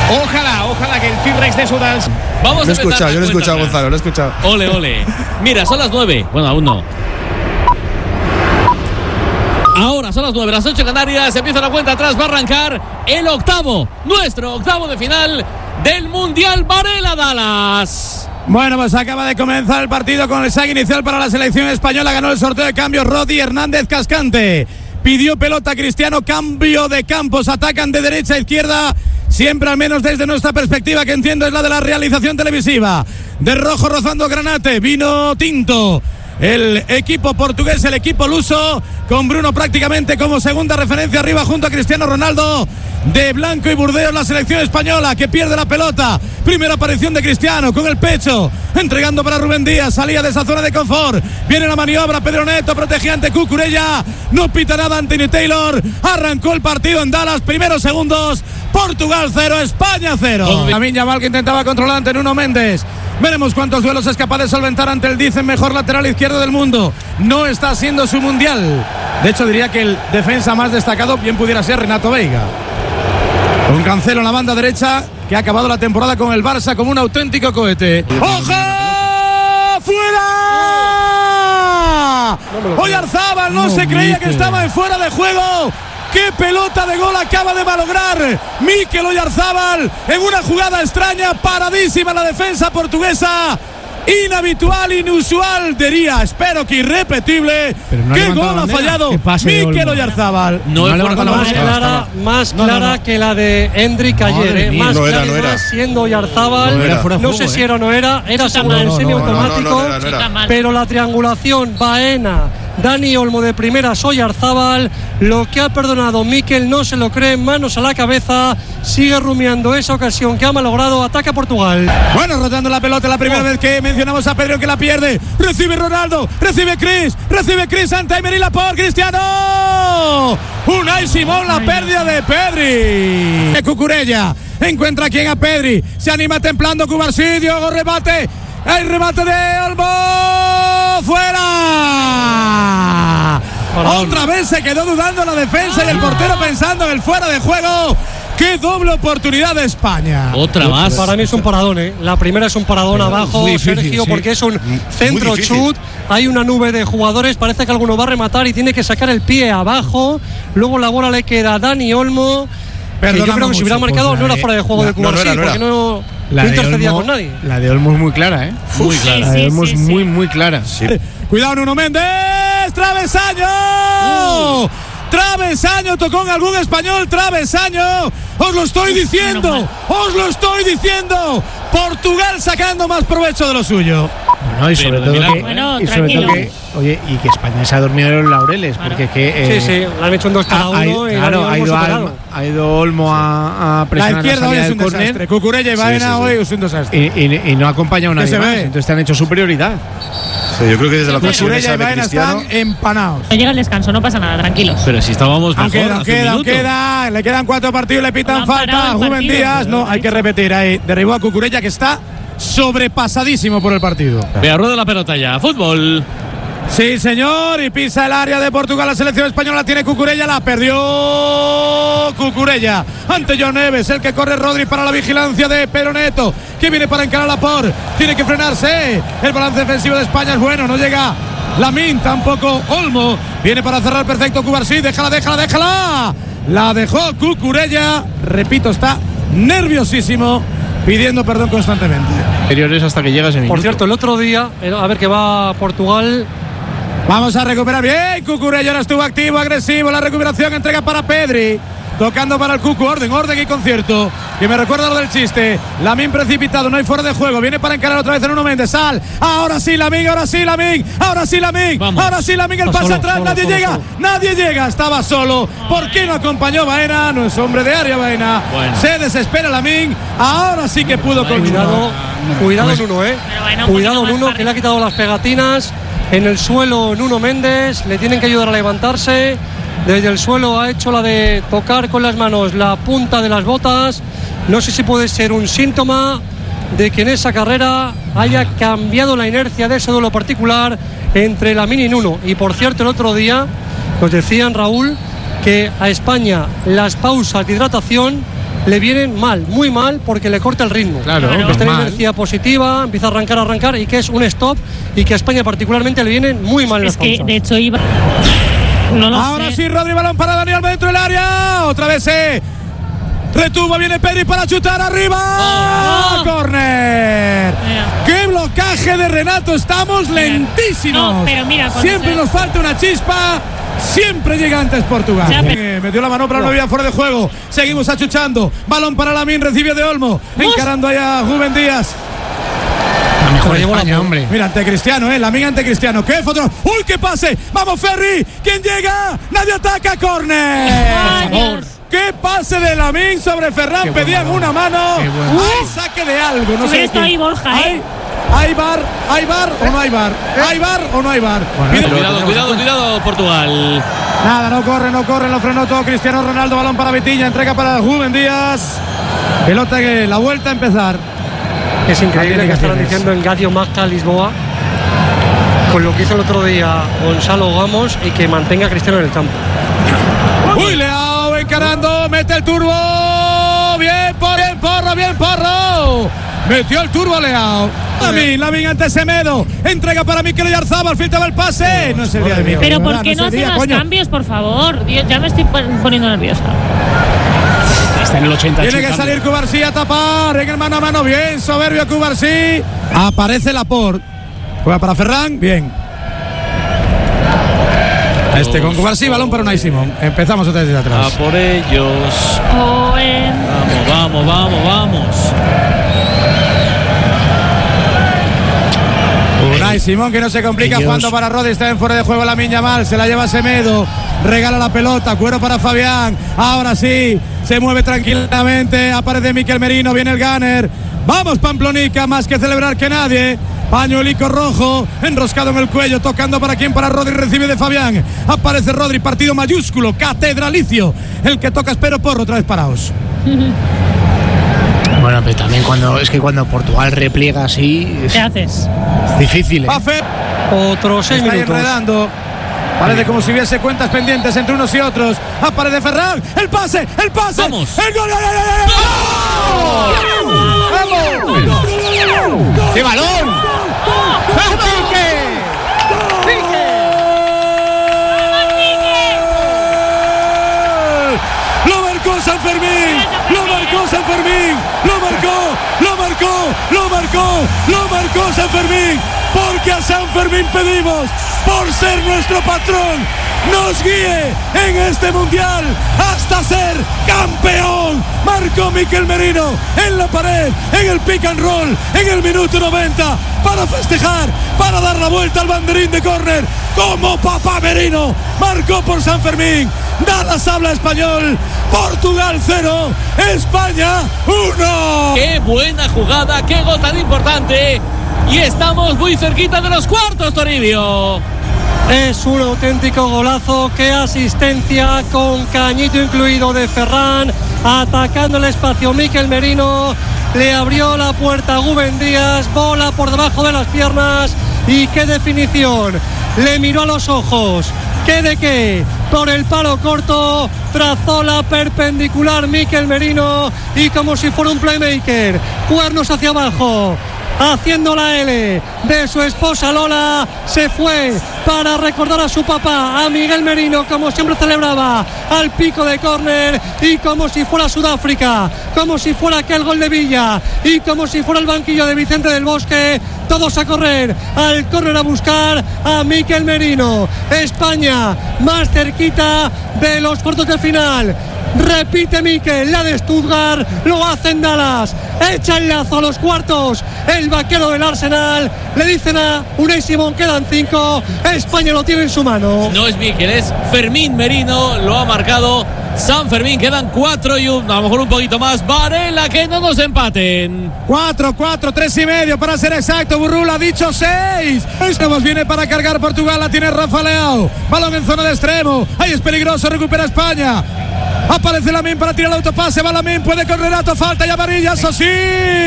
Ojalá que el T-Rex de Sudán. Vamos a empezar. Yo lo he escuchado, Gonzalo, lo he escuchado. Ole. Mira, son las 9. Bueno, aún no. Ahora son las 9, las 8 Canarias. Empieza la cuenta atrás. Va a arrancar nuestro octavo de final del Mundial Varela Dallas. Bueno, pues acaba de comenzar el partido con el saque inicial para la selección española. Ganó el sorteo de cambios Rodi Hernández Cascante. Pidió pelota Cristiano, cambio de campos. Atacan de derecha a izquierda. Siempre, al menos desde nuestra perspectiva, que entiendo es la de la realización televisiva. De rojo rozando granate, vino tinto. El equipo portugués, el equipo luso, con Bruno prácticamente como segunda referencia arriba junto a Cristiano Ronaldo. De blanco y burdeos la selección española, que pierde la pelota. Primera aparición de Cristiano con el pecho, entregando para Rubén Díaz. Salía de esa zona de confort. Viene la maniobra, Pedro Neto protegía ante Cucurella. No pita nada Anthony Taylor. Arrancó el partido en Dallas, primeros segundos. Portugal 0, España 0. Lamine Yamal, que intentaba controlar ante Nuno Méndez. Veremos cuántos duelos es capaz de solventar ante el dicen mejor lateral izquierdo del mundo. No está siendo su mundial. De hecho, diría que el defensa más destacado bien pudiera ser Renato Veiga. Con Cancelo en la banda derecha, que ha acabado la temporada con el Barça como un auténtico cohete. ¡Ojo! ¡Fuera! Oyarzábal no se creía que estaba en fuera de juego. ¡Qué pelota de gol acaba de malograr Mikel Oyarzábal en una jugada extraña! Paradísima la defensa portuguesa. Inhabitual, inusual, diría, espero que irrepetible. No. ¿Qué gol ha fallado Mikel Oyarzábal? Más clara que la de Hendrik ayer. Más clara, siendo Oyarzábal. No sé si era o no era seguro el semiautomático. Pero la triangulación, Baena, Dani Olmo de primeras, Oyarzábal. Lo que ha perdonado Mikel no se lo cree, manos a la cabeza. Sigue rumiando esa ocasión que ha malogrado. Ataca Portugal. Bueno, rotando la pelota, la primera vez que mencionamos a Pedro, que la pierde. Recibe Ronaldo, recibe Chris ante Emery Laporte. Cristiano. Unai Simón, la pérdida de Pedri. De Cucurella. Encuentra quien a Pedri. Se anima templando Cubarsí. Rebate. El remate de Olmo. ¡Fuera! Otra vez se quedó dudando la defensa y el portero pensando en el fuera de juego. ¡Qué doble oportunidad de España! Otra más. Para mí es un paradón, ¿eh? La primera es un paradón abajo, Sergio, porque es un centro chut. Hay una nube de jugadores, parece que alguno va a rematar y tiene que sacar el pie abajo. Luego la bola le queda a Dani Olmo. Yo creo que si hubiera marcado no era fuera de juego de Cubarsí, porque no intercedía con nadie. La de Olmo es muy clara, ¿eh? Muy clara. La de Olmo es muy clara. Sí. Cuidado, Nuno Méndez. ¡Travesaño! Travesaño, tocó en algún español, travesaño. Os lo estoy diciendo. Portugal sacando más provecho de lo suyo. Bueno, y sobre todo que oye, y que España se ha dormido en los laureles, porque es que sí, lo han hecho en 2-1. Ha ido Olmo a presionar la izquierda, la salida hoy es un del córner. desastre. Cucurella y Baena hoy es un desastre. Y no ha acompañado a nadie más. Entonces te han hecho superioridad. Sí, yo creo que desde la Cucurella y Baena están empanados. Llega el descanso, no pasa nada, tranquilos. Pero si estábamos mejor. Queda. Le quedan 4 partidos, le pitan falta. Rubén Díaz, no, hay que repetir ahí. Derribó a Cucurella, que está sobrepasadísimo por el partido. Vea, rueda la pelota ya. Fútbol. Sí, señor, y pisa el área de Portugal. La selección española la tiene Cucurella, la perdió Cucurella ante John Neves, el que corre Rodri para la vigilancia de Pedro Neto, que viene para encarar a Laporte. Tiene que frenarse. El balance defensivo de España es bueno, no llega Lamine, tampoco Olmo. Viene para cerrar perfecto Cubarsí, déjala. La dejó Cucurella. Repito, está nerviosísimo, pidiendo perdón constantemente. Anteriores hasta que llega ese minuto. Por cierto, el otro día, a ver que va Portugal. Vamos a recuperar bien. Cucurella ahora estuvo activo, agresivo. La recuperación, entrega para Pedri. Tocando para el Cucu, orden y concierto. Que me recuerda lo del chiste. Lamine precipitado, no hay fuera de juego. Viene para encarar otra vez en Nuno Méndez. Sal. Ahora sí Lamine. El pase atrás. Nadie llega. Estaba solo. ¿Por qué no acompañó Baena? No es hombre de área Baena. Bueno. Se desespera Lamine. Ahora sí que pudo continuar. Cuidado Nuno, Cuidado Nuno, que le ha quitado las pegatinas. En el suelo Nuno Méndez. Le tienen que ayudar a levantarse. Desde el suelo ha hecho la de tocar con las manos la punta de las botas. No sé si puede ser un síntoma de que en esa carrera haya cambiado la inercia de ese duelo particular entre Lamine y Nuno. Y por cierto, el otro día nos decían, Raúl, que a España las pausas de hidratación le vienen mal, muy mal, porque le corta el ritmo. Claro. Está en energía positiva, empieza a arrancar, y que es un stop, y que a España particularmente le vienen muy mal las cosas. De hecho, iba. Ahora sí, Rodri, balón para Dani Alba dentro del área. Otra vez retuvo, viene Pedri para chutar arriba. ¡Córner! ¡Qué blocaje de Renato! Estamos lentísimos. No, pero mira, siempre nos falta una chispa. Siempre llega antes Portugal. Metió la mano, pero no había fuera de juego. Seguimos achuchando. Balón para Lamine, recibe de Olmo. Encarando allá a Rubén Díaz. La mejor España, hombre. Mira, ante Cristiano, Lamine ante Cristiano. ¡Qué foto! ¡Uy, qué pase! ¡Vamos, Ferri! ¿Quién llega? ¡Nadie ataca! ¡Córner! ¡Por favor! ¡Qué pase de Lamine sobre Ferran! Pedían una mano. ¡Ay, saque de algo! No sé. Esto ahí, Borja, ¿Hay bar o no hay bar? ¿Hay bar o no hay bar? Cuidado, Portugal. Nada, no corre, lo frenó todo Cristiano Ronaldo. Balón para Vitinha, entrega para Rubén Díaz. Pelota que la vuelta a empezar. Es increíble que estarán diciendo en Gadio Magca Lisboa, con lo que hizo el otro día Gonzalo Ramos, y que mantenga a Cristiano en el campo. ¡Uy, Leao encarando! ¡Mete el turbo! ¡Bien porro! Metió el turbo Leao. Lamine ante Semedo. Entrega para Mikel Oyarzabal. Filtraba el pase. No es el día de Mikel. Pero ¿por qué no hacen los cambios, por favor? Dios, ya me estoy poniendo nerviosa. Está en el 80. Tiene que salir Cubarsí a tapar. En el mano a mano. Bien, soberbio Cubarsí. Aparece Laporte. Juega para Ferran. Bien. Con Cubarsí, balón para Unai Simón. Empezamos otra vez desde atrás. A por ellos. Vamos. Unai Simón, que no se complica, jugando para Rodri. Está en fuera de juego Lamine Yamal. Se la lleva Semedo. Regala la pelota. Cuero para Fabián. Ahora sí. Se mueve tranquilamente. Aparece Mikel Merino. Viene el Gunner. Vamos, Pamplonica. Más que celebrar que nadie. Pañuelico rojo, enroscado en el cuello, tocando para quién, para Rodri, recibe de Fabián. Aparece Rodri, partido mayúsculo, catedralicio. El que toca, espero Porro, otra vez paraos. Bueno, pero también cuando Portugal repliega así. ¿Qué haces? Es difícil. Otros 6 minutos. Enredando. Parece como si hubiese cuentas pendientes entre unos y otros. Aparece Ferran. El pase. Vamos. El gol. ¡Qué balón! Lo marcó San Fermín. Lo marcó San Fermín. Porque a San Fermín pedimos, por ser nuestro patrón, nos guíe en este mundial hasta ser campeón. Marcó Mikel Merino en la pared, en el pick and roll, en el minuto 90, para festejar, para dar la vuelta al banderín de córner. Como papá Merino, marcó por San Fermín. Dallas habla español. Portugal 0, España 1. ¡Qué buena jugada! ¡Qué gol tan importante! Y estamos muy cerquita de los cuartos, Toribio. Es un auténtico golazo. ¡Qué asistencia, con cañito incluido, de Ferran! Atacando el espacio Mikel Merino. Le abrió la puerta a Rubén Díaz. Bola por debajo de las piernas. Y qué definición. Le miró a los ojos. ¿Qué de qué? Por el palo corto, trazó la perpendicular Mikel Merino, y como si fuera un playmaker, cuernos hacia abajo, haciendo la L de su esposa Lola, se fue para recordar a su papá, a Miguel Merino, como siempre celebraba, al pico de córner, y como si fuera Sudáfrica, como si fuera aquel gol de Villa, y como si fuera el banquillo de Vicente del Bosque, todos a correr al córner a buscar a Mikel Merino. España más cerquita de los cuartos de final. Repite Mikel, la de Stuttgart, lo hace en Dallas, echa el lazo a los cuartos, el vaquero del Arsenal, le dicen a Unai Simón, quedan 5, España lo tiene en su mano. No es Mikel, es Fermín Merino, lo ha marcado San Fermín, quedan 4 y a lo mejor un poquito más. Varela, que no nos empaten. 4, 3,5 para ser exacto. Burrula ha dicho 6. Estamos, viene para cargar Portugal, la tiene Rafa Leao. Balón en zona de extremo, ahí es peligroso, recupera España. Aparece Lamine para tirar el autopase. Va Lamine, puede con Renato, falta y amarilla, eso sí.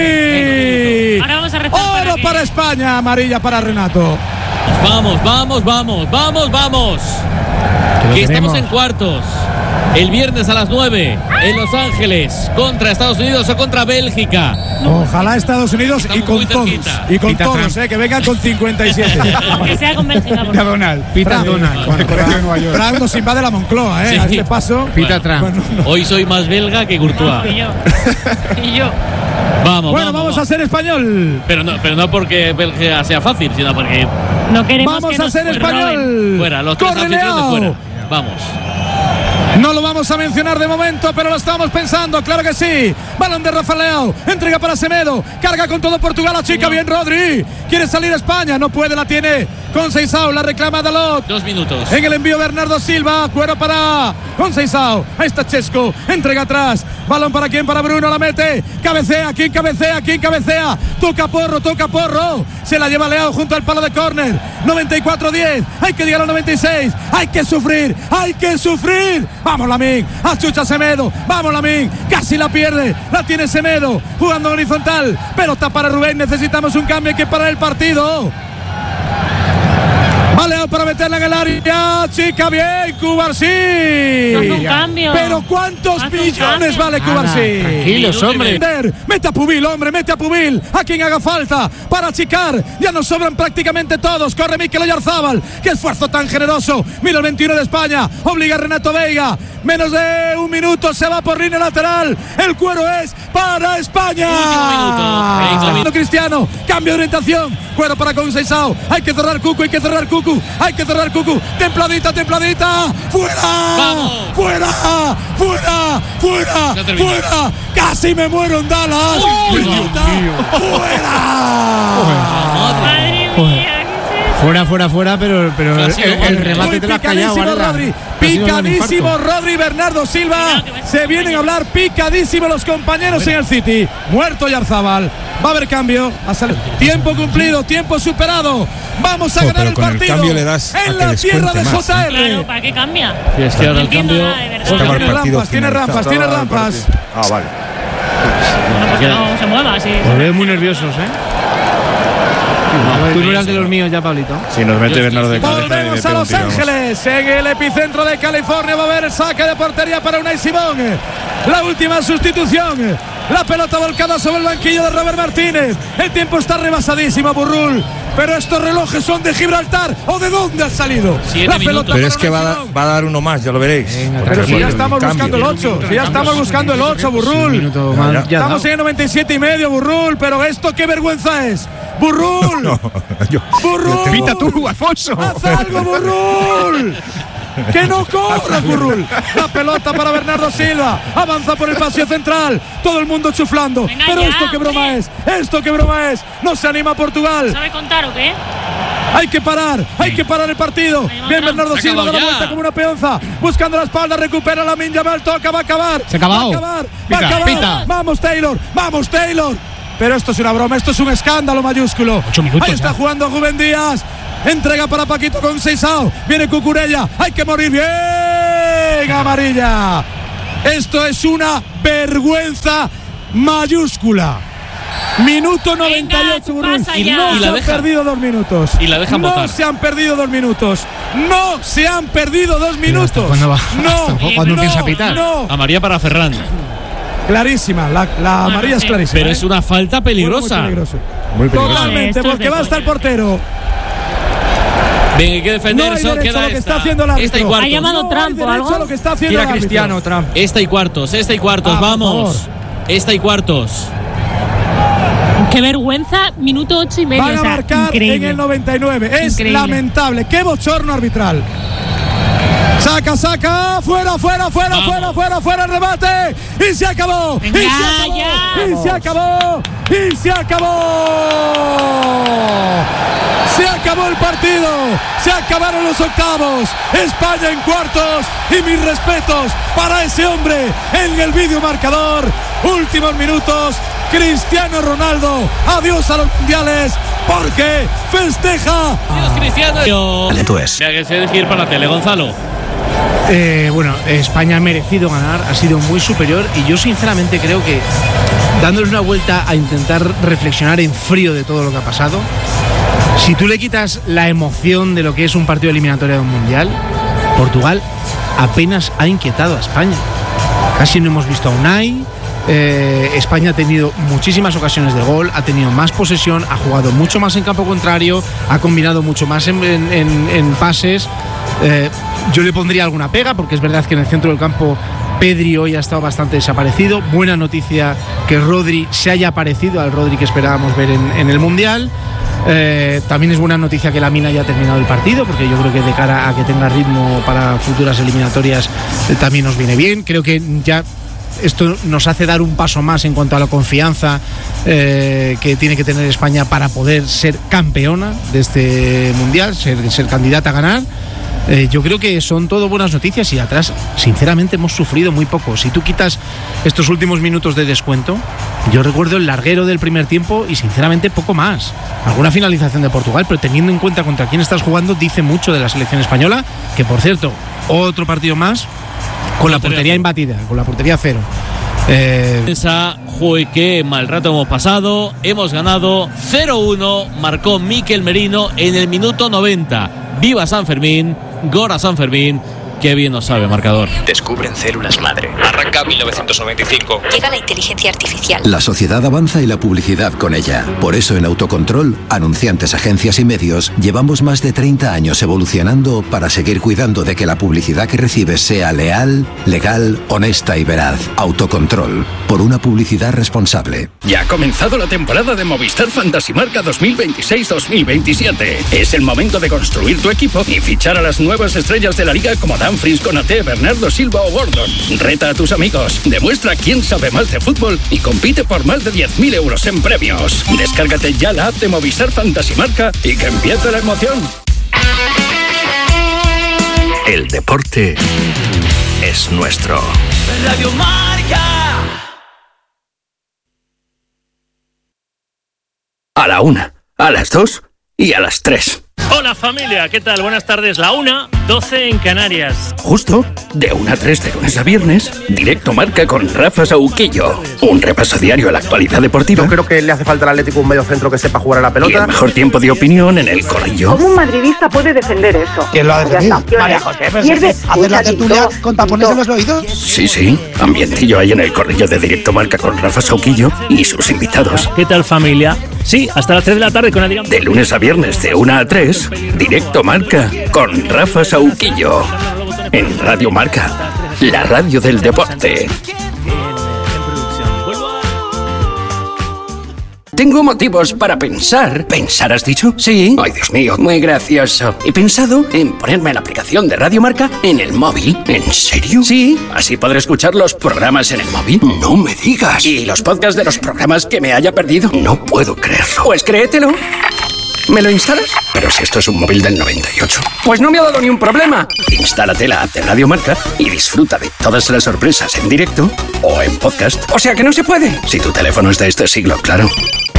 Ahora vamos a rezar oro para España, amarilla para Renato. Vamos. Que estamos en cuartos. el viernes a las 9 en Los Ángeles contra Estados Unidos o contra Bélgica. Ojalá Estados Unidos y con todos. Y con todos, que vengan con 57. Que sea con Bélgica. Pita Donald. Pita Donald. Trump nos invade la Moncloa, Sí. a este paso. Pita Trump. Bueno, Hoy soy más belga que Courtois. Y yo. Vamos a ser español. Pero no porque Bélgica sea fácil, sino porque No queremos Vamos que a nos ser español. fuera, los tres Corre, anfitriones Leao. fuera. Vamos. No lo vamos a mencionar de momento, pero lo estamos pensando, claro que sí. Balón de Rafa Leao, entrega para Semedo, carga con todo Portugal, la chica, bien Rodri. Quiere salir a España, no puede, la tiene Conceição, la reclama Dalot. 2 minutos. En el envío Bernardo Silva, cuero para Conceição. Ahí está Chesco, entrega atrás. Balón para quién, para Bruno, la mete. Cabecea, ¿quién cabecea? ¿Quién cabecea? Toca Porro. Se la lleva Leao junto al palo de córner. 94-10. Hay que llegar al 96. Hay que sufrir. Vamos Lamine, achucha Semedo. Vamos Lamine, casi la pierde. La tiene Semedo, jugando horizontal. Pelota para Rubén, necesitamos un cambio, hay que parar el partido. Leao para meterla en el área, chica, bien, Cubarsí. Haz un cambio. Pero ¿cuántos millones vale Cubarsí? Tranquilos, hombre. Mete a Pubil, hombre, mete a Pubil. A quien haga falta para achicar. Ya nos sobran prácticamente todos. Corre Mikel Oyarzábal. Qué esfuerzo tan generoso. Mira el 21 de España. Obliga a Renato Veiga. Menos de un minuto se va por línea lateral. El cuero es para España. Último minuto. Cristiano. Cambio de orientación. Cuero para Conceição. Hay que cerrar Cucu. Templadita. ¡Fuera! ¡Vamos! ¡Fuera! ¡Casi me muero en Dallas! ¡Fuera! Madre mía. Fuera, pero el remate te lo has callado, Varela. Picadísimo Rodri, Bernardo Silva. Se vienen a hablar picadísimo los compañeros en el City. Muerto Oyarzábal. Va a haber cambio. Tiempo cumplido, tiempo superado. Vamos a ganar el partido. El cambio le das en la tierra de JR. Claro, ¿para qué cambia? Y es que ahora el cambio. Tiene rampas. Vale. Bueno, pues que no se mueva así. Os veo muy nerviosos, Tú no eras de los míos ya, Pablito. Si nos mete Bernardo de cabeza. Volvemos a Los Ángeles, en el epicentro de California. Va a haber saque de portería para Unai Simón. La última sustitución. La pelota volcada sobre el banquillo de Robert Martínez. El tiempo está rebasadísimo, Burrul. Pero estos relojes son de Gibraltar. ¿O de dónde han salido? La pelota. Pero es que va a dar uno más, ya lo veréis. Pero si ya estamos buscando el 8. Si ya estamos buscando el 8, Burrul. Estamos en el 97,5, Burrul. Pero esto qué vergüenza es. Burrul. Burrul. Pita tú, Alfonso. Haz algo, Burrul. ¡Que no corras, Burrul! La pelota para Bernardo Silva. Avanza por el pasillo central. Todo el mundo chuflando. Venga, pero ya, esto qué broma es. No se anima Portugal. ¿Sabe contar o qué? Hay que parar el partido. Bien, Bernardo Silva da la vuelta como una peonza. Buscando la espalda, recupera Lamine Yamal. Toca, va a acabar. Se ha acabado. Va a acabar. Vamos, Taylor. Pero esto es una broma, esto es un escándalo mayúsculo. 8 minutos. Ahí está jugando Rubén Díaz. Entrega para Paquito Conceição. Viene Cucurella. Hay que morir bien. Amarilla. Esto es una vergüenza mayúscula. Minuto 98, Burrul. Y no se han perdido 2 minutos. Y la dejan botar. No se han perdido 2 minutos. ¿Cuándo empieza a pitar? No. Amarilla para Ferran. Clarísima. La amarilla es clarísima. Pero es una falta peligrosa. Muy peligroso. Totalmente, porque va hasta el portero. Venga, hay que defender eso. Queda lo que está haciendo el esta y árbitro. cuartos. ¿Ha llamado Trump o algo? Lo que está haciendo el Cristiano, Trump. Esta y cuartos. Vamos. Esta y cuartos. Qué vergüenza, minuto 8 y medio. Van a marcar increíble. en el 99. Es Increíble. lamentable. Qué bochorno arbitral. Saca. Fuera el remate. Y se acabó. Venga, Y se acabó. Se acabó el partido. Se acabaron los octavos. España en cuartos. Y mis respetos para ese hombre en el vídeo marcador. Últimos minutos. Cristiano Ronaldo. Adiós a los mundiales. Porque festeja. Adiós, Cristiano. Dale tú es. Mira que se tiene que ir para la tele, Gonzalo. Bueno, España ha merecido ganar, ha sido muy superior y yo sinceramente creo que dándoles una vuelta a intentar reflexionar en frío de todo lo que ha pasado, si tú le quitas la emoción de lo que es un partido eliminatorio de un mundial, Portugal apenas ha inquietado a España. Casi no hemos visto a Unai. España ha tenido muchísimas ocasiones de gol, ha tenido más posesión, ha jugado mucho más en campo contrario, ha combinado mucho más en pases. Yo le pondría alguna pega, porque es verdad que en el centro del campo Pedri hoy ha estado bastante desaparecido. Buena noticia que Rodri se haya parecido al Rodri que esperábamos ver en el Mundial. También es buena noticia que Lamine haya terminado el partido, porque yo creo que de cara a que tenga ritmo para futuras eliminatorias también nos viene bien. Creo que ya esto nos hace dar un paso más en cuanto a la confianza que tiene que tener España para poder ser campeona de este Mundial, ser candidata a ganar. Yo creo que son todo buenas noticias, y atrás sinceramente hemos sufrido muy poco. Si tú quitas estos últimos minutos de descuento, yo recuerdo el larguero del primer tiempo y sinceramente poco más. Alguna finalización de Portugal, pero teniendo en cuenta contra quién estás jugando, dice mucho de la selección española, que por cierto, otro partido más con la portería imbatida, con la portería cero. Qué mal rato hemos pasado. Hemos ganado 0-1. Marcó Mikel Merino en el minuto 90. Viva San Fermín, Gora San Fermín. Qué bien nos sabe marcador. Descubren células madre. Arranca 1995. Llega la inteligencia artificial. La sociedad avanza y la publicidad con ella. Por eso en Autocontrol, anunciantes, agencias y medios, llevamos más de 30 años evolucionando para seguir cuidando de que la publicidad que recibes sea leal, legal, honesta y veraz. Autocontrol, por una publicidad responsable. Ya ha comenzado la temporada de Movistar Fantasy Marca 2026-2027. Es el momento de construir tu equipo y fichar a las nuevas estrellas de la liga como Dumfries, Konaté, Bernardo Silva o Gordon. Reta a tus amigos, demuestra quién sabe más de fútbol y compite por más de 10.000 euros en premios. Descárgate ya la app de Movistar Fantasy Marca y que empiece la emoción. El deporte es nuestro. Radio Marca. A la 1, a las 2 y a las 3. Hola familia, ¿qué tal? Buenas tardes. La 1:12 en Canarias. Justo, de 1 a 3 de lunes a viernes, Directo Marca con Rafa Sauquillo. Un repaso diario a la actualidad deportiva. Yo creo que le hace falta al Atlético un mediocentro que sepa jugar a la pelota. Y el mejor tiempo de opinión en el corrillo. ¿Cómo un madridista puede defender eso? ¿Quién lo ha defendido? María José, ¿hacer la tertulia con tapones en los oídos? Sí, ambientillo ahí en el corrillo de Directo Marca con Rafa Sauquillo y sus invitados. ¿Qué tal familia? Sí, hasta las 3 de la tarde con Adrián. De lunes a viernes de 1 a 3, Directo Marca con Rafa Sauquillo. En Radio Marca, la radio del deporte. Tengo motivos para pensar. ¿Pensar has dicho? Sí. Ay, Dios mío, muy gracioso. He pensado en ponerme la aplicación de Radio Marca en el móvil. ¿En serio? Sí. Así podré escuchar los programas en el móvil. No me digas. ¿Y los podcasts de los programas que me haya perdido? No puedo creerlo. Pues créetelo. ¿Me lo instalas? Pero si esto es un móvil del 98. Pues no me ha dado ni un problema. Instálate la app de Radio Marca y disfruta de todas las sorpresas en directo o en podcast. O sea que no se puede. Si tu teléfono es de este siglo, claro.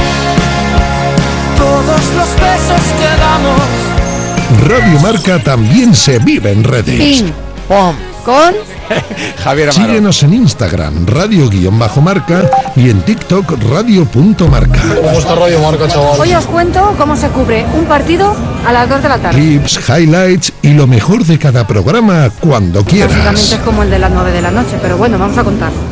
Todos los besos que damos. Radio Marca también se vive en redes. Ping, pom, con Javier Amaro. Síguenos en Instagram, radio_marca, y en TikTok, radio.marca. ¿Cómo está Radio Marca, chaval? Hoy os cuento cómo se cubre un partido a las 2 de la tarde. Clips, highlights y lo mejor de cada programa cuando quieras. Básicamente es como el de las 9 de la noche, pero bueno, vamos a contar.